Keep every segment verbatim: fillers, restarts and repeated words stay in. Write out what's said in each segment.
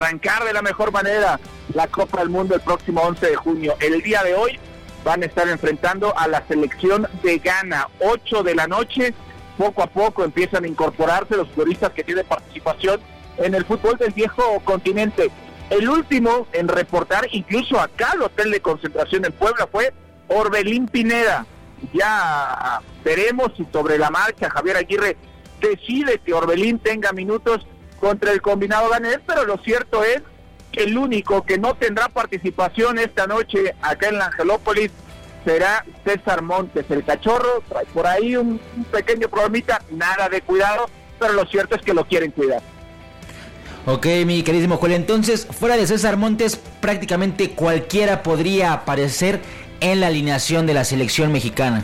arrancar de la mejor manera la Copa del Mundo el próximo once de junio. El día de hoy van a estar enfrentando a la selección de Ghana, ocho de la noche. Poco a poco empiezan a incorporarse los futbolistas que tienen participación en el fútbol del viejo continente. El último en reportar, incluso acá al hotel de concentración en Puebla, fue Orbelín Pineda. Ya veremos si sobre la marcha Javier Aguirre decide que Orbelín tenga minutos contra el combinado ganés, pero lo cierto es que el único que no tendrá participación esta noche acá en la Angelópolis será César Montes, el cachorro. Trae por ahí un, un pequeño problemita, nada de cuidado, pero lo cierto es que lo quieren cuidar. Ok, mi queridísimo Joel, entonces fuera de César Montes prácticamente cualquiera podría aparecer en la alineación de la selección mexicana.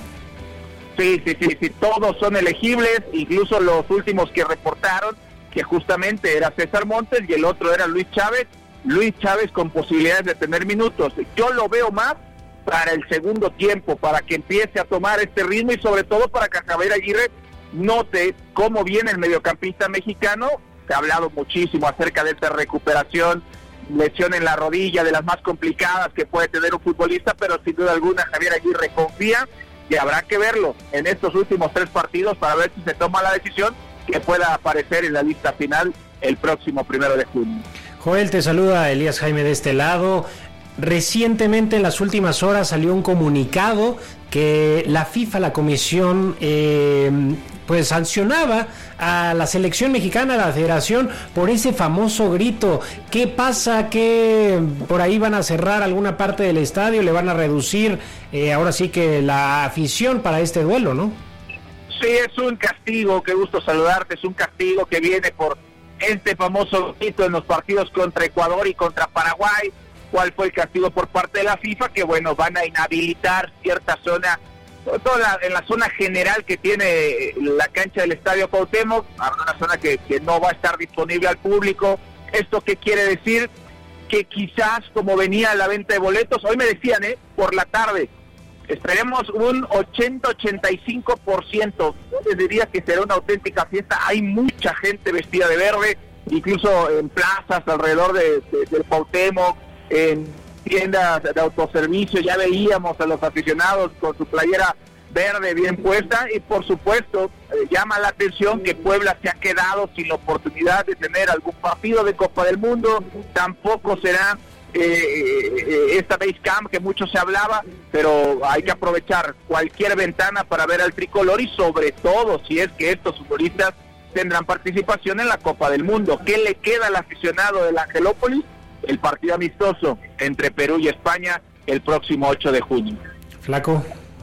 Sí, sí, sí, sí, todos son elegibles, incluso los últimos que reportaron, que justamente era César Montes y el otro era Luis Chávez, Luis Chávez con posibilidades de tener minutos. Yo lo veo más para el segundo tiempo, para que empiece a tomar este ritmo y sobre todo para que Javier Aguirre note cómo viene el mediocampista mexicano. Se ha hablado muchísimo acerca de esta recuperación, lesión en la rodilla, de las más complicadas que puede tener un futbolista, pero sin duda alguna Javier Aguirre confía y habrá que verlo en estos últimos tres partidos para ver si se toma la decisión que pueda aparecer en la lista final el próximo primero de junio. Joel, te saluda Elías Jaime de este lado. Recientemente, en las últimas horas, salió un comunicado que la FIFA, la comisión, eh, pues sancionaba a la selección mexicana, a la federación, por ese famoso grito. ¿Qué pasa? ¿Que por ahí van a cerrar alguna parte del estadio? ¿Le van a reducir eh, ahora sí que la afición para este duelo, no? Sí, es un castigo, qué gusto saludarte, es un castigo que viene por este famoso grito en los partidos contra Ecuador y contra Paraguay. ¿Cuál fue el castigo por parte de la FIFA? Que bueno, van a inhabilitar cierta zona, sobre todo la, en la zona general que tiene la cancha del Estadio Cuauhtémoc, habrá una zona que, que no va a estar disponible al público. ¿Esto qué quiere decir? Que quizás, como venía la venta de boletos, hoy me decían, ¿eh? por la tarde, esperemos un ochenta a ochenta y cinco por ciento. Yo les diría que será una auténtica fiesta. Hay mucha gente vestida de verde, incluso en plazas alrededor de, de, del Cuauhtémoc, en tiendas de autoservicio, ya veíamos a los aficionados con su playera verde bien puesta y por supuesto eh, llama la atención que Puebla se ha quedado sin la oportunidad de tener algún partido de Copa del Mundo. Tampoco será eh, eh, esta base camp que mucho se hablaba, pero hay que aprovechar cualquier ventana para ver al tricolor y sobre todo si es que estos futbolistas tendrán participación en la Copa del Mundo. ¿Qué le queda al aficionado del Angelópolis? El partido amistoso entre Perú y España el próximo ocho de junio. Flaco.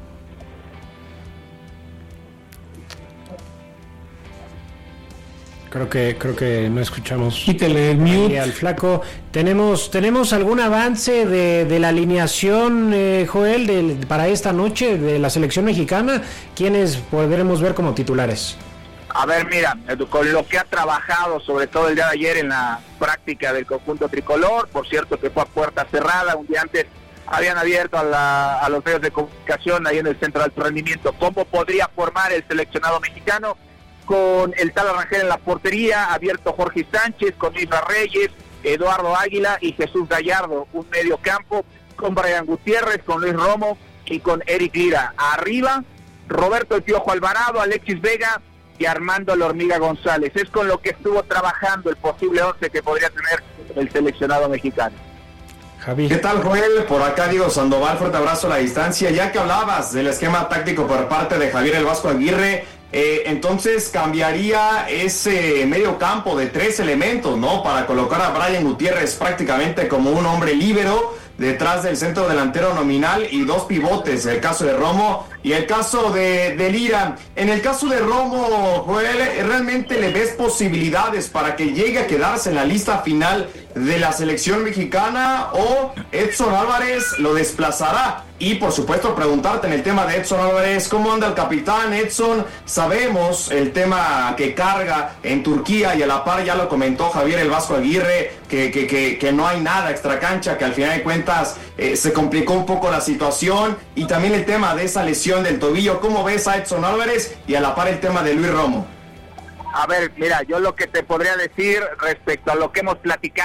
Creo que creo que no escuchamos. Quítale el mute al Flaco. Tenemos tenemos algún avance de, de la alineación, eh, Joel, de, para esta noche de la selección mexicana. ¿Quiénes podremos ver como titulares? A ver, mira, con lo que ha trabajado, sobre todo el día de ayer en la práctica del conjunto tricolor, por cierto que fue a puerta cerrada, un día antes habían abierto a, la, a los medios de comunicación ahí en el centro de alto rendimiento, cómo podría formar el seleccionado mexicano, con el Tal Arrangel en la portería, abierto Jorge Sánchez, con Isra Reyes, Eduardo Águila y Jesús Gallardo, un medio campo, con Brian Gutiérrez, con Luis Romo y con Eric Lira. Arriba, Roberto El Piojo Alvarado, Alexis Vega y Armando La Hormiga González. Es con lo que estuvo trabajando el posible once que podría tener el seleccionado mexicano. Javi. ¿Qué tal, Joel? Por acá Diego Sandoval, fuerte abrazo a la distancia. Ya que hablabas del esquema táctico por parte de Javier El Vasco Aguirre, eh, entonces cambiaría ese medio campo de tres elementos, ¿no? Para colocar a Brian Gutiérrez prácticamente como un hombre líbero detrás del centro delantero nominal y dos pivotes, el caso de Romo y el caso de, de Lira. En el caso de Romo, Joel, ¿realmente le ves posibilidades para que llegue a quedarse en la lista final de la selección mexicana o Edson Álvarez lo desplazará? Y por supuesto preguntarte en el tema de Edson Álvarez, ¿cómo anda el capitán Edson? Sabemos el tema que carga en Turquía y a la par ya lo comentó Javier El Vasco Aguirre, que, que, que, que no hay nada extra cancha, que al final de cuentas eh, se complicó un poco la situación, y también el tema de esa lesión del tobillo. ¿Cómo ves a Edson Álvarez y a la par el tema de Luis Romo? A ver, mira, yo lo que te podría decir respecto a lo que hemos platicado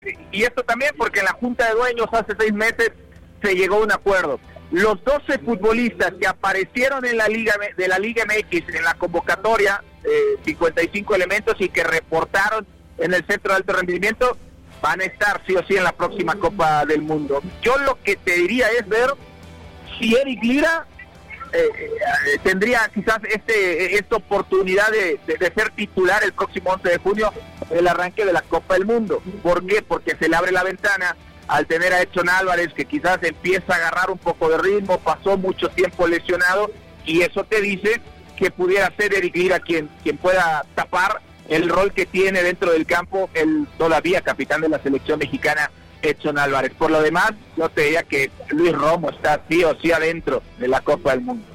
Y esto también porque en la Junta de Dueños hace seis meses se llegó a un acuerdo. Los doce futbolistas que aparecieron en la Liga de la Liga M X en la convocatoria, eh, cincuenta y cinco elementos, y que reportaron en el Centro de Alto Rendimiento, van a estar sí o sí en la próxima Copa del Mundo. Yo lo que te diría es ver si Eric Lira eh, eh, tendría quizás este esta oportunidad de, de, de ser titular el próximo once de junio, el arranque de la Copa del Mundo. ¿Por qué? Porque se le abre la ventana al tener a Edson Álvarez, que quizás empieza a agarrar un poco de ritmo, pasó mucho tiempo lesionado, y eso te dice que pudiera ser Eric Lira quien, quien pueda tapar el rol que tiene dentro del campo el todavía capitán de la selección mexicana, Edson Álvarez. Por lo demás, yo te diría que Luis Romo está sí o sí adentro de la Copa del Mundo.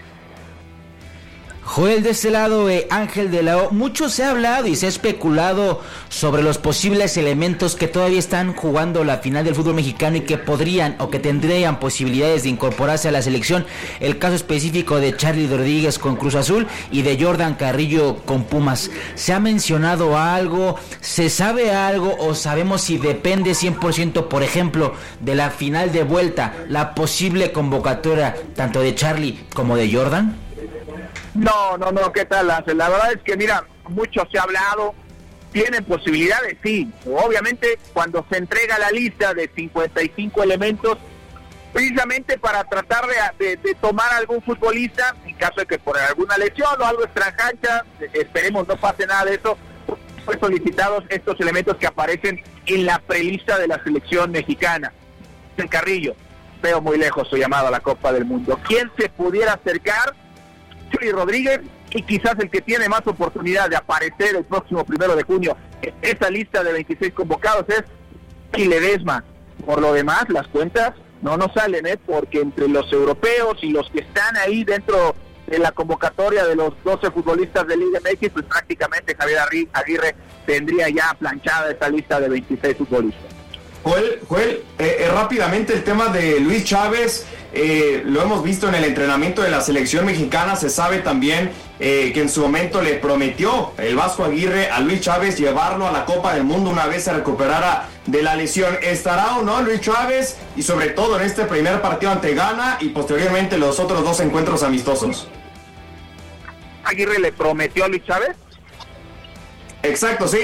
Joel, de este lado, eh, Ángel de la O, mucho se ha hablado y se ha especulado sobre los posibles elementos que todavía están jugando la final del fútbol mexicano y que podrían o que tendrían posibilidades de incorporarse a la selección. El caso específico de Charly Rodríguez con Cruz Azul y de Jordan Carrillo con Pumas. ¿Se ha mencionado algo? ¿Se sabe algo? ¿O sabemos si depende cien por ciento, por ejemplo, de la final de vuelta, la posible convocatoria tanto de Charly como de Jordan? No, no, no, ¿qué tal, Ángel? La verdad es que, mira, mucho se ha hablado, tienen posibilidades, sí. Obviamente, cuando se entrega la lista de cincuenta y cinco elementos, precisamente para tratar de, de, de tomar algún futbolista, en caso de que por alguna lesión o algo extracancha, esperemos no pase nada de eso, fue solicitados estos elementos que aparecen en la prelista de la selección mexicana. En Carrillo, veo muy lejos su llamado a la Copa del Mundo. ¿Quién se pudiera acercar? Charly Rodríguez, y quizás el que tiene más oportunidad de aparecer el próximo primero de junio en esa lista de veintiséis convocados es Ledesma. Por lo demás, las cuentas no nos salen, ¿eh? Porque entre los europeos y los que están ahí dentro de la convocatoria de los doce futbolistas de Liga M X, pues prácticamente Javier Aguirre tendría ya planchada esa lista de veintiséis futbolistas. Joel, Joel eh, eh, rápidamente el tema de Luis Chávez, eh, lo hemos visto en el entrenamiento de la selección mexicana. Se sabe también eh, que en su momento le prometió el Vasco Aguirre a Luis Chávez llevarlo a la Copa del Mundo una vez se recuperara de la lesión. ¿Estará o no Luis Chávez? Y sobre todo en este primer partido ante Ghana y posteriormente los otros dos encuentros amistosos. ¿Aguirre le prometió a Luis Chávez? Exacto, sí.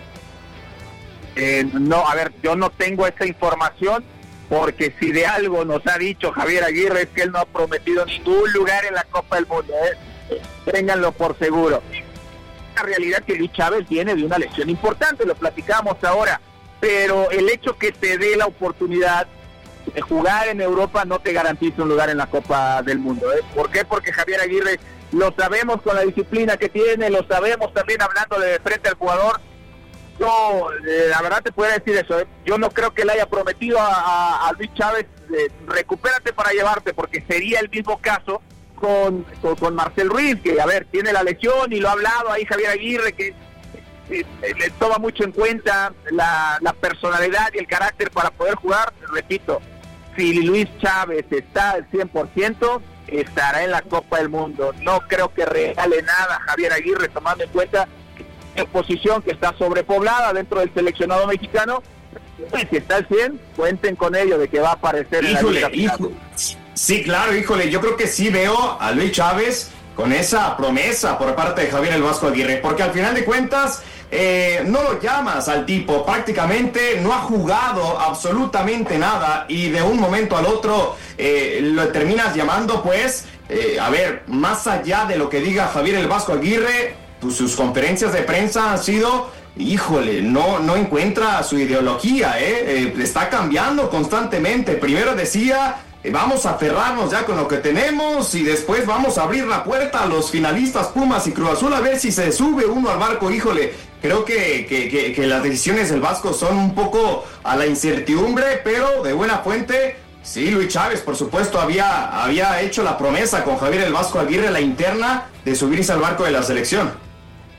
Eh, no, a ver, yo no tengo esa información, porque si de algo nos ha dicho Javier Aguirre es que él no ha prometido ningún lugar en la Copa del Mundo, ¿eh? Ténganlo por seguro. La realidad es que Luis Chávez viene de una lesión importante, lo platicamos ahora, pero el hecho que te dé la oportunidad de jugar en Europa no te garantiza un lugar en la Copa del Mundo, ¿eh? ¿Por qué? Porque Javier Aguirre, lo sabemos con la disciplina que tiene, lo sabemos también hablando de frente al jugador. Yo, eh, la verdad te puedo decir eso, ¿eh? Yo no creo que le haya prometido a, a, a Luis Chávez, eh, recupérate para llevarte, porque sería el mismo caso con, con, con Marcel Ruiz, que a ver, tiene la lesión y lo ha hablado ahí Javier Aguirre, que eh, eh, le toma mucho en cuenta la, la personalidad y el carácter para poder jugar. Repito, si Luis Chávez está al cien por ciento, estará en la Copa del Mundo. No creo que regale nada a Javier Aguirre, tomando en cuenta posición que está sobrepoblada dentro del seleccionado mexicano. Y si está al cien, cuenten con ello de que va a aparecer híjole, en la lista hijo. Sí, claro, híjole, yo creo que sí veo a Luis Chávez con esa promesa por parte de Javier el Vasco Aguirre, porque al final de cuentas eh, no lo llamas al tipo, prácticamente no ha jugado absolutamente nada y de un momento al otro eh, lo terminas llamando, pues, eh, a ver, más allá de lo que diga Javier el Vasco Aguirre, pues sus conferencias de prensa han sido, híjole, no, no encuentra su ideología, ¿eh? Eh, está cambiando constantemente. Primero decía, eh, vamos a aferrarnos ya con lo que tenemos y después vamos a abrir la puerta a los finalistas Pumas y Cruz Azul a ver si se sube uno al barco. Híjole, creo que, que, que, que las decisiones del Vasco son un poco a la incertidumbre, pero de buena fuente. Sí, Luis Chávez, por supuesto, había, había hecho la promesa con Javier el Vasco Aguirre, la interna, de subirse al barco de la selección.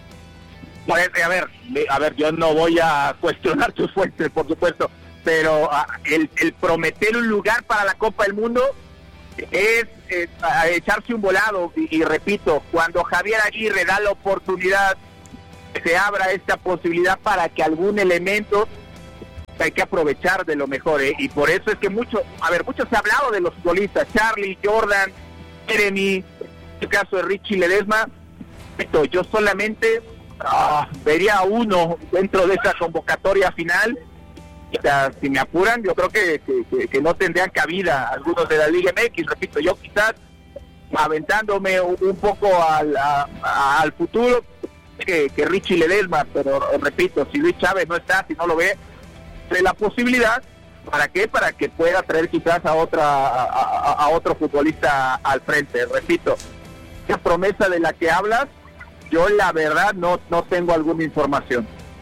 A ver, a ver, a ver, yo no voy a cuestionar tus fuentes, por supuesto, pero uh, el, el prometer un lugar para la Copa del Mundo es eh, echarse un volado, y, y repito, cuando Javier Aguirre da la oportunidad, se abra esta posibilidad para que algún elemento hay que aprovechar de lo mejor, ¿eh? Y por eso es que mucho, a ver, mucho se ha hablado de los futbolistas, Charlie, Jordan, Jeremy, el caso de Richie Ledesma. Yo solamente ah, vería a uno dentro de esa convocatoria final. O sea, si me apuran, yo creo que, que, que no tendrían cabida algunos de la Liga M X. Repito, yo quizás aventándome un, un poco al, a, a, al futuro que, que Richie Ledesma, pero repito, si Luis Chávez no está, si no lo ve, de la posibilidad, ¿para qué? Para que pueda traer quizás a otra a, a, a otro futbolista al frente. Repito, esa promesa de la que hablas, yo la verdad no, no tengo alguna información.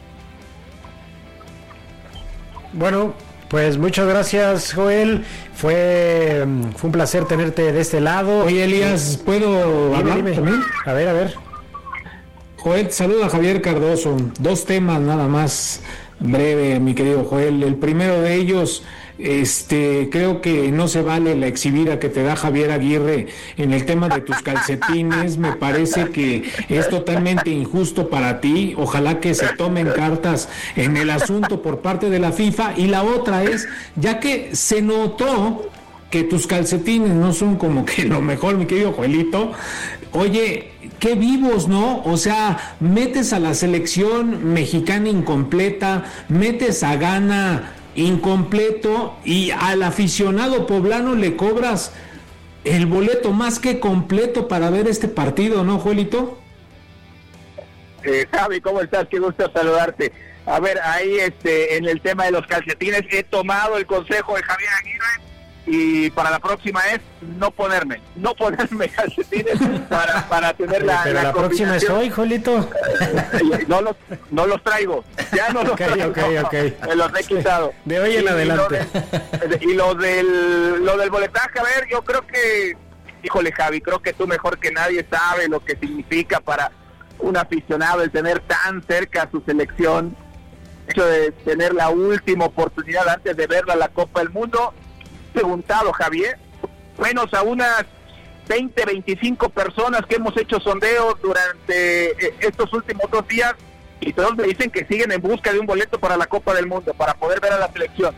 Bueno, pues muchas gracias, Joel. Fue, fue un placer tenerte de este lado. Oye, Elías, ¿puedo dime, hablar dime. también? A ver, a ver. Joel, saluda a Javier Cardoso. Dos temas nada más breve, mi querido Joel. El primero de ellos, este, creo que no se vale la exhibida que te da Javier Aguirre en el tema de tus calcetines. Me parece que es totalmente injusto para ti. Ojalá que se tomen cartas en el asunto por parte de la FIFA. Y la otra es, ya que se notó que tus calcetines no son como que lo mejor, mi querido Joelito, oye, qué vivos, ¿no? O sea, metes a la selección mexicana incompleta, metes a Ghana incompleto y al aficionado poblano le cobras el boleto más que completo para ver este partido, ¿no, Joelito? Eh, Javi, ¿cómo estás? Qué gusto saludarte. A ver, ahí este, en el tema de los calcetines, he tomado el consejo de Javier Aguirre y para la próxima es no ponerme, no ponerme calcetines para, para tener la Pero la, la próxima es hoy, Joelito. No los, no los traigo, ya no los okay, traigo, okay, okay. me los he quitado. De hoy en y, adelante. Y lo, de, y lo del lo del boletaje, a ver, yo creo que, híjole Javi, creo que tú mejor que nadie sabe lo que significa para un aficionado el tener tan cerca a su selección, el hecho de tener la última oportunidad antes de verla la Copa del Mundo. Preguntado, Javier, menos a unas veinte, veinticinco personas que hemos hecho sondeos durante estos últimos dos días y todos me dicen que siguen en busca de un boleto para la Copa del Mundo, para poder ver a la selección.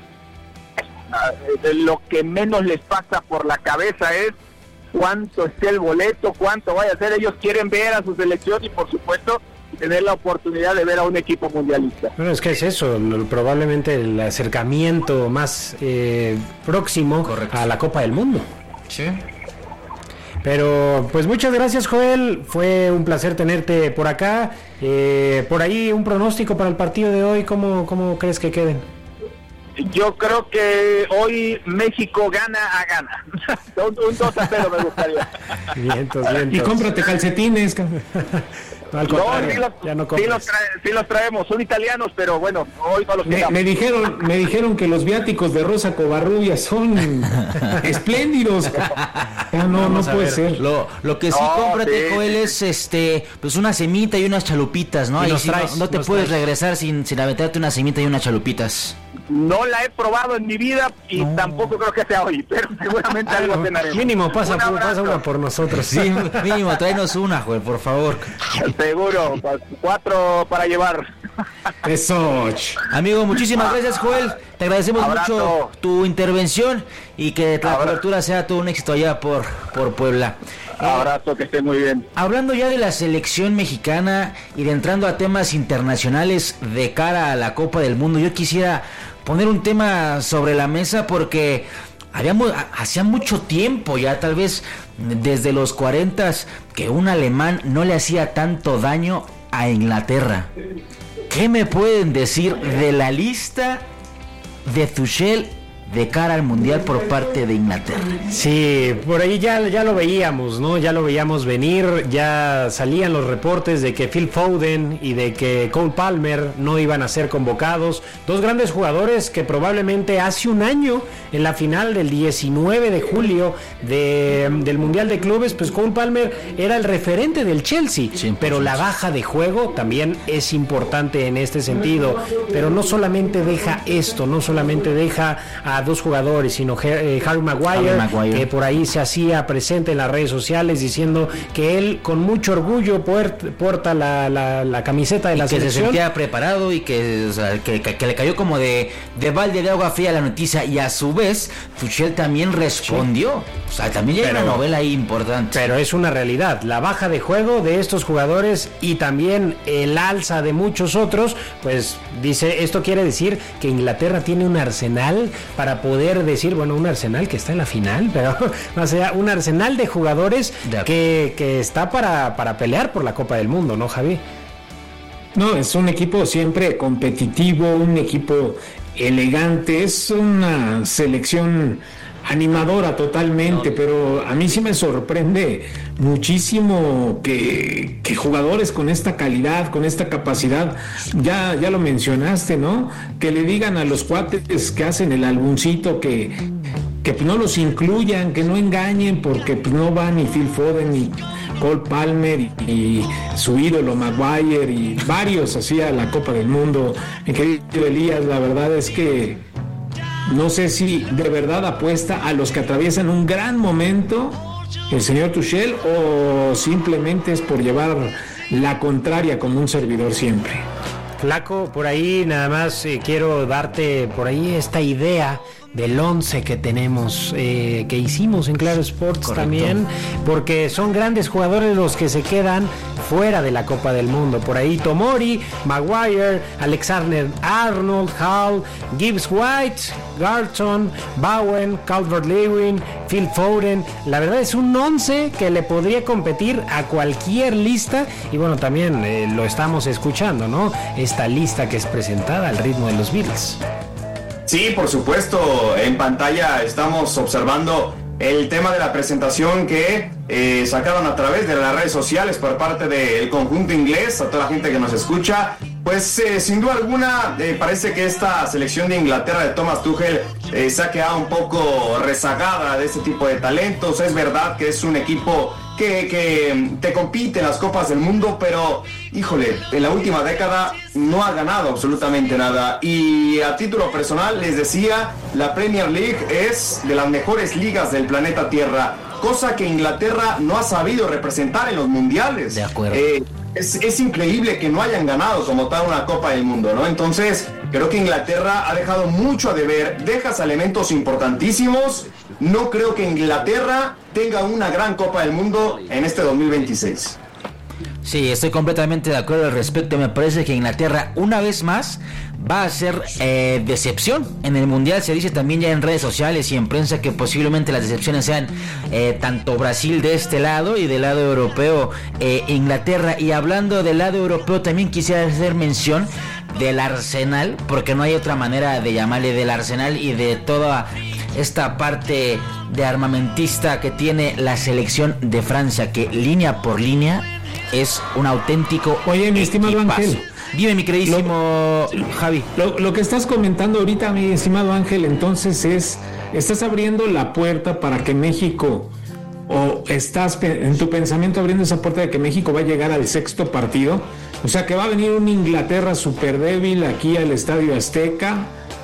Lo que menos les pasa por la cabeza es cuánto esté el boleto, cuánto vaya a ser. Ellos quieren ver a su selección y por supuesto tener la oportunidad de ver a un equipo mundialista. Bueno, es que es eso, probablemente el acercamiento más eh, próximo Correcto. A la Copa del Mundo. Sí. Pero pues muchas gracias, Joel, fue un placer tenerte por acá. Eh, por ahí un pronóstico para el partido de hoy, ¿cómo, cómo crees que queden? Yo creo que hoy México gana a Ghana. un, un dos a cero me gustaría. Vientos, vientos. Y cómprate calcetines. No, al no, contrario, sí los, ya no sí, los trae, sí los traemos, son italianos, pero bueno, hoy no los me, me dijeron me dijeron que los viáticos de Rosa Covarrubias son espléndidos. Ya no, no puede ser. Lo, lo que sí, no, cómprate, sí. Joel, es este, pues una semita y unas chalupitas, ¿no? Y Ahí nos sí, traes, no, no te nos puedes traes. regresar sin, sin aventarte una semita y unas chalupitas. No la he probado en mi vida y no. tampoco creo que sea hoy, pero seguramente algo cenaremos. Mínimo, pasa, un pasa una por nosotros. Sí, mínimo, tráenos una, Joel, por favor. Seguro, cuatro para llevar. Eso. Amigo, muchísimas gracias, Joel. Te agradecemos Abrazo. mucho tu intervención y que la Abrazo. cobertura sea todo un éxito allá por, por Puebla. Abrazo, que esté muy bien. Hablando ya de la selección mexicana y de entrando a temas internacionales de cara a la Copa del Mundo, yo quisiera poner un tema sobre la mesa porque habíamos, hacía mucho tiempo ya, tal vez desde los cuarentas, que un alemán no le hacía tanto daño a Inglaterra. ¿Qué me pueden decir de la lista de Tuchel de cara al Mundial por parte de Inglaterra? Sí, por ahí ya, ya lo veíamos, ¿no? Ya lo veíamos venir, ya salían los reportes de que Phil Foden y de que Cole Palmer no iban a ser convocados. Dos grandes jugadores que probablemente hace un año, en la final del diecinueve de julio de, del Mundial de Clubes, pues Cole Palmer era el referente del Chelsea, cien por ciento. Pero la baja de juego también es importante en este sentido. Pero no solamente deja esto, no solamente deja a a dos jugadores, sino eh, Harry Maguire, Harry Maguire, que por ahí se hacía presente en las redes sociales diciendo que él con mucho orgullo porta la, la, la camiseta de la y que selección. se sentía preparado y que, o sea, que, que, que le cayó como de, de balde de agua fría la noticia, y a su vez Tuchel también respondió. Sí. O sea, también hay una novela ahí importante. Pero es una realidad, la baja de juego de estos jugadores y también el alza de muchos otros, pues dice, esto quiere decir que Inglaterra tiene un arsenal para poder decir, bueno, un arsenal que está en la final, pero o sea, un arsenal de jugadores de que, que está para, para pelear por la Copa del Mundo, ¿no, Javi? No, es un equipo siempre competitivo, un equipo elegante, es una selección animadora totalmente, pero a mí sí me sorprende muchísimo que, que jugadores con esta calidad, con esta capacidad, ya, ya lo mencionaste, ¿no? Que le digan a los cuates que hacen el albuncito que, que no los incluyan, que no engañen, porque pues no va ni Phil Foden ni Cole Palmer y, y su ídolo Maguire y varios así a la Copa del Mundo. Mi querido Elías, la verdad es que no sé si de verdad apuesta a los que atraviesan un gran momento el señor Tuchel o simplemente es por llevar la contraria como un servidor siempre. Flaco, por ahí nada más eh, quiero darte por ahí esta idea del once que tenemos, eh, que hicimos en Claro Sports. Correcto. También, porque son grandes jugadores los que se quedan fuera de la Copa del Mundo. Por ahí Tomori, Maguire, Alexander-Arnold, Hall, Gibbs-White, Garton, Bowen, Calvert-Lewin, Phil Foden. La verdad es un once que le podría competir a cualquier lista, y bueno, también eh, lo estamos escuchando, ¿no? Esta lista que es presentada al ritmo de los Beatles. Sí, por supuesto, en pantalla estamos observando el tema de la presentación que eh, sacaron a través de las redes sociales por parte del conjunto inglés, a toda la gente que nos escucha. Pues eh, sin duda alguna eh, parece que esta selección de Inglaterra de Thomas Tuchel eh, se ha quedado un poco rezagada de este tipo de talentos. Es verdad que es un equipo que, que te compite en las Copas del Mundo, pero híjole, en la última década no ha ganado absolutamente nada. Y a título personal les decía, la Premier League es de las mejores ligas del planeta Tierra, cosa que Inglaterra no ha sabido representar en los mundiales. De acuerdo. Eh, es, es increíble que no hayan ganado como tal una Copa del Mundo, ¿no? Entonces, creo que Inglaterra ha dejado mucho a deber, dejas elementos importantísimos. No creo que Inglaterra tenga una gran Copa del Mundo en este dos mil veintiséis. Sí, estoy completamente de acuerdo al respecto. Me parece que Inglaterra, una vez más, va a ser eh, decepción en el Mundial. Se dice también ya en redes sociales y en prensa que posiblemente las decepciones sean eh, tanto Brasil de este lado y del lado europeo eh, Inglaterra. Y hablando del lado europeo, también quisiera hacer mención del Arsenal, porque no hay otra manera de llamarle, del Arsenal y de toda esta parte de armamentista que tiene la selección de Francia, que línea por línea es un auténtico Oye, mi estimado equipazo. Ángel, dime, mi queridísimo lo, Javi. Lo, lo que estás comentando ahorita, mi estimado Ángel, entonces es, estás abriendo la puerta para que México, o estás en tu pensamiento abriendo esa puerta de que México va a llegar al sexto partido, o sea que va a venir un Inglaterra súper débil aquí al Estadio Azteca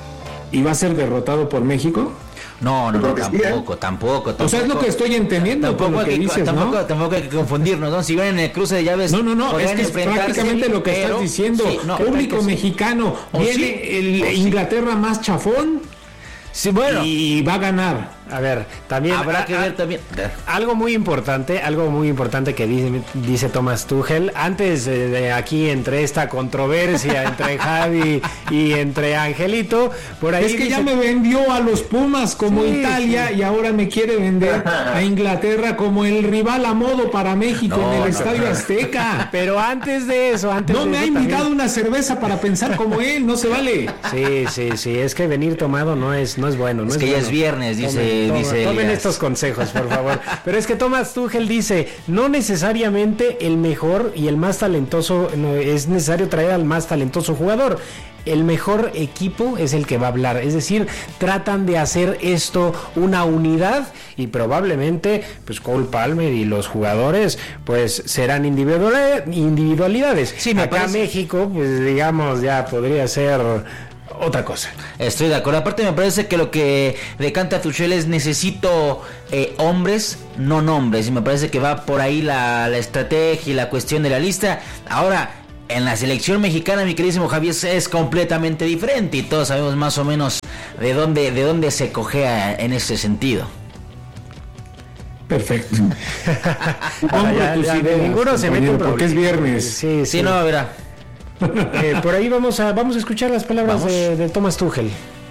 y va a ser derrotado por México. No, no, no, tampoco, sí, ¿eh? tampoco, tampoco. O sea, es lo que estoy entendiendo. Tampoco, con lo que hay, dices, tampoco, ¿no? tampoco hay que confundirnos, ¿no? Si ven en el cruce de llaves. No, no, no, es que es prácticamente lo que pero, estás diciendo. Sí, no, público sí. mexicano. Viene sí, el Inglaterra sí. más chafón. Sí, bueno. Y va a ganar. A ver, también habrá a, que ver también. Algo muy importante, algo muy importante que dice, dice Thomas Tuchel, antes de, de aquí entre esta controversia entre Javi y entre Angelito, por ahí es que dice, ya me vendió a los Pumas como sí, Italia sí. y ahora me quiere vender a Inglaterra como el rival a modo para México no, en el no, Estadio no. Azteca. Pero antes de eso, antes no de me eso ha invitado también... una cerveza para pensar como él, no se vale. Sí, sí, sí, es que venir tomado no es no es bueno, no es, es que bueno. ya es viernes, dice. Tomen, dice tomen estos consejos, por favor. Pero es que Thomas Tuchel dice, no necesariamente el mejor y el más talentoso, no, es necesario traer al más talentoso jugador. El mejor equipo es el que va a hablar. Es decir, tratan de hacer esto una unidad y probablemente pues Cole Palmer y los jugadores pues serán individualidades. Sí, me Acá parece... México, pues digamos, ya podría ser otra cosa. Estoy de acuerdo. Aparte me parece que lo que decanta Tuchel es necesito eh, hombres, no nombres. Y me parece que va por ahí la, la estrategia y la cuestión de la lista. Ahora, en la selección mexicana, mi queridísimo Javier, es completamente diferente. Y todos sabemos más o menos de dónde, de dónde se cojea en ese sentido. Perfecto. ya, ya, de ninguno se mete un porque es viernes. Sí, sí. Sí, no, verá. Eh, por ahí vamos a vamos a escuchar las palabras de, de Thomas Tuchel.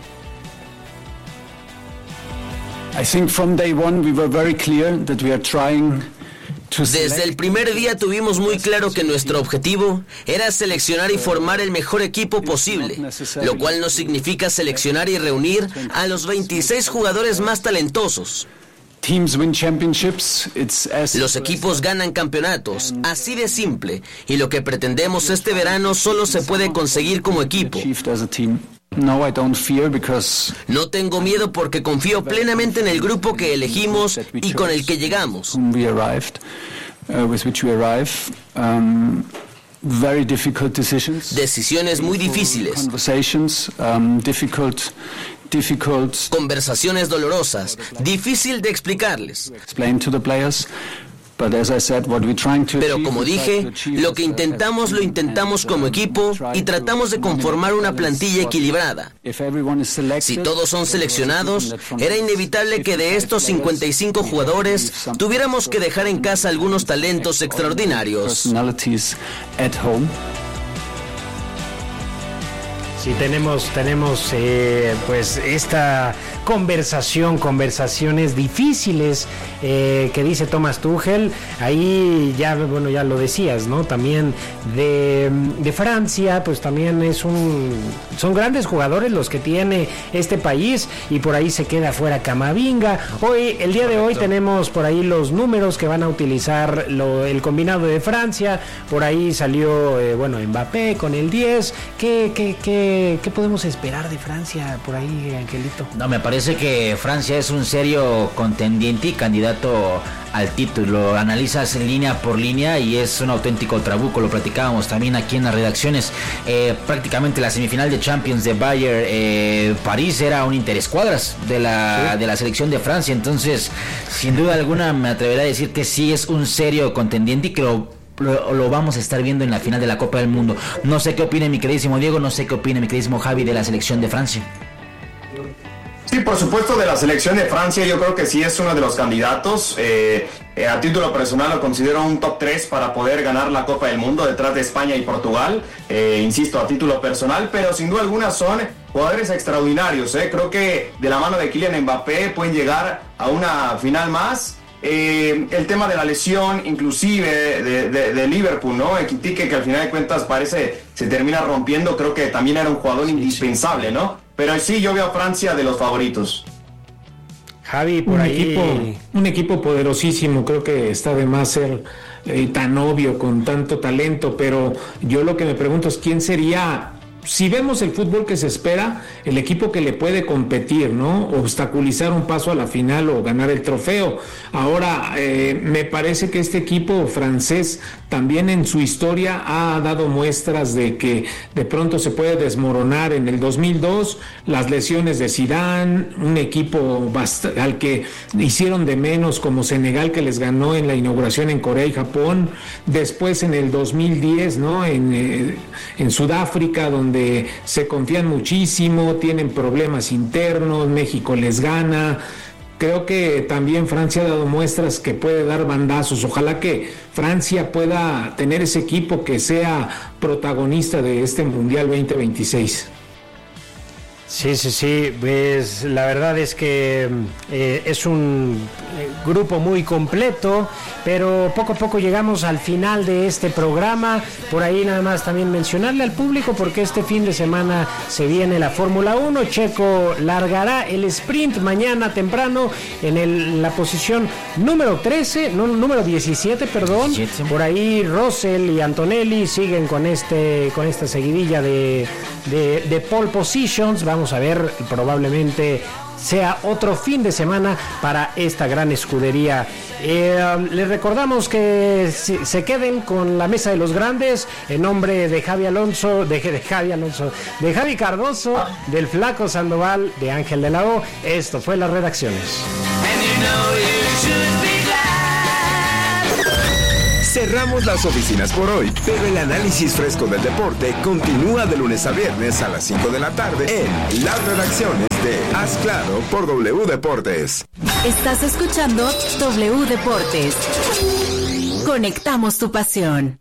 I think from day one we were very clear that we are trying to Desde el primer día tuvimos muy claro que nuestro objetivo era seleccionar y formar el mejor equipo posible, lo cual no significa seleccionar y reunir a los veintiséis jugadores más talentosos. Teams win championships. It's as Los equipos ganan campeonatos, así de simple, y lo que pretendemos este verano solo se puede conseguir como equipo. No, I don't fear because No tengo miedo porque confío plenamente en el grupo que elegimos y con el que llegamos. we arrived, uh, with which we arrive. Um, very difficult decisions. Decisiones muy difíciles, Conversations, um, difficult, difficult. conversaciones dolorosas, difícil de explicarles. Explain to the players. But as I said, what we're trying to Pero achieve, como we try dije, to achieve lo que is, uh, intentamos lo intentamos como equipo y tratamos de conformar una plantilla equilibrada. If everyone is selected, Si todos son seleccionados, era inevitable que de estos cincuenta y cinco jugadores tuviéramos que dejar en casa algunos talentos extraordinarios. personalities at home. Sí, tenemos, tenemos eh, pues esta conversación, conversaciones difíciles eh, que dice Thomas Tuchel. Ahí ya, bueno, ya lo decías, ¿no? También de, de Francia, pues también es un, son grandes jugadores los que tiene este país y por ahí se queda fuera Camavinga. Hoy, el día de hoy tenemos por ahí los números que van a utilizar lo, el combinado de Francia. Por ahí salió, eh, bueno, Mbappé con el diez. ¿Qué, qué, qué ¿Qué podemos esperar de Francia por ahí, Angelito? No, me parece que Francia es un serio contendiente y candidato al título. Analizas línea por línea y es un auténtico trabuco. Lo platicábamos también aquí en las redacciones. Eh, prácticamente la semifinal de Champions de Bayern eh, París era un interescuadras de la, sí. de la selección de Francia. Entonces, sin duda alguna, me atreveré a decir que sí es un serio contendiente y que lo Lo, lo vamos a estar viendo en la final de la Copa del Mundo. No sé qué opina mi queridísimo Diego, no sé qué opina mi queridísimo Javi de la selección de Francia. Sí, por supuesto, de la selección de Francia yo creo que sí es uno de los candidatos. Eh, eh, a título personal lo considero un top tres para poder ganar la Copa del Mundo detrás de España y Portugal. Eh, insisto, a título personal, pero sin duda alguna son jugadores extraordinarios. Eh. Creo que de la mano de Kylian Mbappé pueden llegar a una final más. Eh, el tema de la lesión, inclusive de, de, de Liverpool, ¿no? Ekitike, que al final de cuentas parece se termina rompiendo, creo que también era un jugador indispensable, ¿no? Pero sí, yo veo a Francia de los favoritos. Javi, por un ahí. Equipo, un equipo poderosísimo, creo que está de más ser eh, tan obvio, con tanto talento, pero yo lo que me pregunto es quién sería. Si vemos el fútbol que se espera, el equipo que le puede competir, ¿no? Obstaculizar un paso a la final o ganar el trofeo. Ahora, eh, me parece que este equipo francés también en su historia ha dado muestras de que de pronto se puede desmoronar. En el dos mil dos, las lesiones de Zidane, un equipo bast- al que hicieron de menos como Senegal, que les ganó en la inauguración en Corea y Japón. Después en el dos mil diez, ¿no? En, eh, en Sudáfrica, donde donde se confían muchísimo, tienen problemas internos, México les gana. Creo que también Francia ha dado muestras que puede dar bandazos. Ojalá que Francia pueda tener ese equipo que sea protagonista de este Mundial veinte veintiséis. Sí, sí, sí, pues la verdad es que eh, es un eh, grupo muy completo, pero poco a poco llegamos al final de este programa. Por ahí nada más también mencionarle al público, porque este fin de semana se viene la Fórmula uno. Checo largará el sprint mañana temprano en el, la posición número trece, no, número diecisiete, perdón. diecisiete. Por ahí Russell y Antonelli siguen con este con esta seguidilla de, de, de pole positions. Vamos vamos a ver probablemente sea otro fin de semana para esta gran escudería. Eh, les recordamos que se, se queden con la mesa de los grandes en nombre de Javi Alonso, de, de Javi Alonso, de Javi Cardoso, del Flaco Sandoval, de Ángel de la O. Esto fue Las Redacciones. Cerramos las oficinas por hoy, pero el análisis fresco del deporte continúa de lunes a viernes a las cinco de la tarde en Las Redacciones de Haz Claro por W Deportes. Estás escuchando W Deportes. Conectamos tu pasión.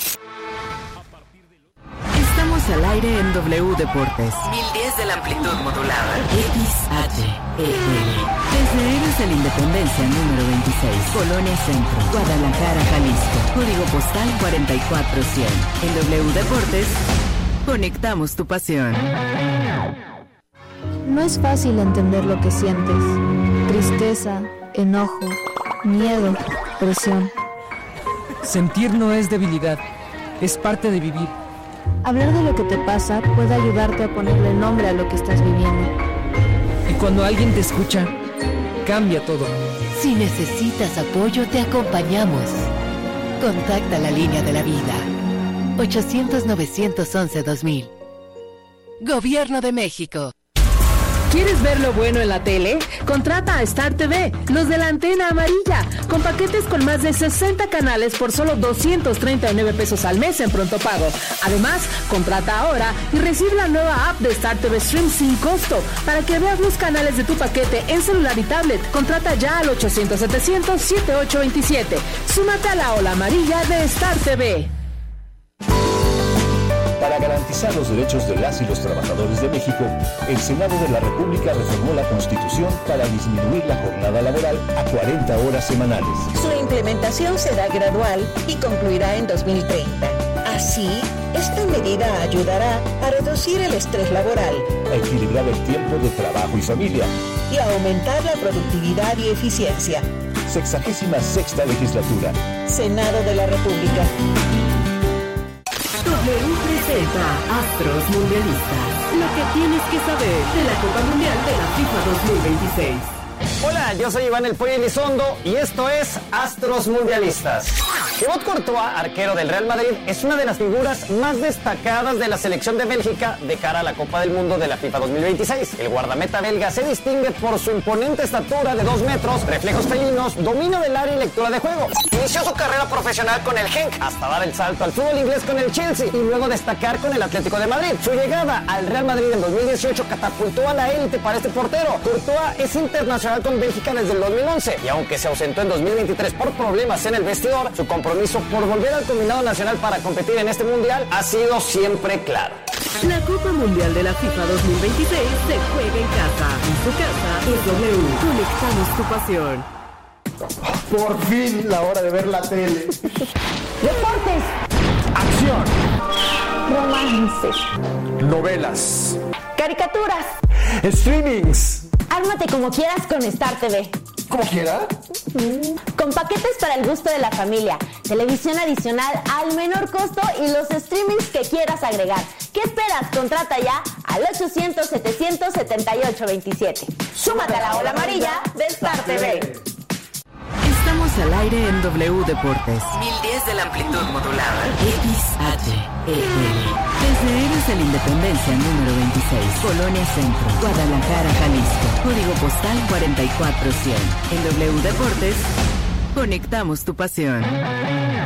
Estamos al aire en W Deportes. mil diez de la amplitud modulada. X H E L. Desde Héroes de la Independencia número veintiséis, Colonia Centro, Guadalajara, Jalisco. Código postal cuarenta y cuatro cien. En W Deportes, conectamos tu pasión. No es fácil entender lo que sientes. Tristeza, enojo, miedo, presión. Sentir no es debilidad, es parte de vivir. Hablar de lo que te pasa puede ayudarte a ponerle nombre a lo que estás viviendo. Y cuando alguien te escucha, cambia todo. Si necesitas apoyo, te acompañamos. Contacta la línea de la vida. ochocientos, novecientos once, dos mil. Gobierno de México. ¿Quieres ver lo bueno en la tele? Contrata a Star T V, los de la antena amarilla, con paquetes con más de sesenta canales por solo doscientos treinta y nueve pesos al mes en pronto pago. Además, contrata ahora y recibe la nueva app de Star T V Stream sin costo para que veas los canales de tu paquete en celular y tablet. Contrata ya al ochocientos, setecientos, setenta y ocho veintisiete. Súmate a la ola amarilla de Star T V. Para garantizar los derechos de las y los trabajadores de México, el Senado de la República reformó la Constitución para disminuir la jornada laboral a cuarenta horas semanales. Su implementación será gradual y concluirá en dos mil treinta. Así, esta medida ayudará a reducir el estrés laboral, a equilibrar el tiempo de trabajo y familia y a aumentar la productividad y eficiencia. Sexagésima sexta legislatura. Senado de la República. W presenta Astros Mundialistas. Lo que tienes que saber de la Copa Mundial de la FIFA dos mil veintiséis. Hola, yo soy Iván El Pollo Elizondo y esto es Astros Mundialistas. Thibaut Courtois, arquero del Real Madrid, es una de las figuras más destacadas de la selección de Bélgica de cara a la Copa del Mundo de la FIFA dos mil veintiséis. El guardameta belga se distingue por su imponente estatura de dos metros, reflejos felinos, dominio del área y lectura de juego. Inició su carrera profesional con el Genk, hasta dar el salto al fútbol inglés con el Chelsea y luego destacar con el Atlético de Madrid. Su llegada al Real Madrid en dos mil dieciocho catapultó a la élite para este portero. Courtois es internacional con Bélgica desde el dos mil once y aunque se ausentó en dos mil veintitrés por problemas en el vestidor, su compromiso por volver al combinado nacional para competir en este mundial ha sido siempre claro. La Copa Mundial de la FIFA dos mil veintiséis se juega en casa. En su casa es W. Conectamos tu pasión. Por fin la hora de ver la tele. Deportes. Acción. Romance. Novelas. Caricaturas. Streamings. Ármate como quieras con Star T V. ¿Como quiera? Con paquetes para el gusto de la familia, televisión adicional al menor costo y los streamings que quieras agregar. ¿Qué esperas? Contrata ya al ochocientos, setecientos, setenta y ocho veintisiete. Súmate a la ola amarilla de Star T V. Estamos al aire en W Deportes. mil diez de la amplitud modulada. X H E L. Desde Héroes de la Independencia número veintiséis, Colonia Centro, Guadalajara, Jalisco. Código postal cuarenta y cuatro cien. En W Deportes, conectamos tu pasión.